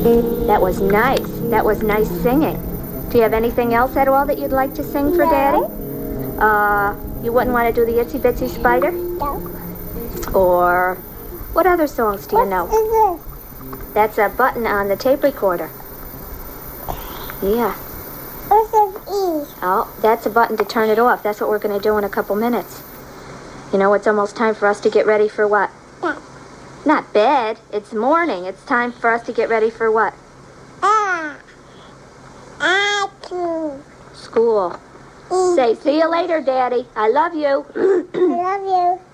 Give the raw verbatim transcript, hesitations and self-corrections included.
That was nice. That was nice singing. Do you have anything else at all that you'd like to sing for No. Daddy? Uh, you wouldn't want to do the Itsy Bitsy Spider? No. Or what other songs do you know? What is That's a button on the tape recorder. Yeah. this? What is E? Oh, that's a button to turn it off. That's what we're going to do in a couple minutes. You know, it's almost time for us to get ready for what? Yeah. Not bed. It's morning. It's time for us to get ready for what? Ah. Apple. School. E. Say, see you later, Daddy. I love you. I love you.